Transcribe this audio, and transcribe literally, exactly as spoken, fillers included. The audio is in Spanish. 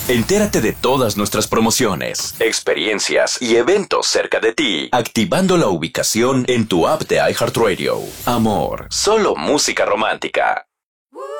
Entérate de todas nuestras promociones, experiencias y eventos cerca de ti, activando la ubicación en tu app de iHeartRadio. Amor, solo música romántica.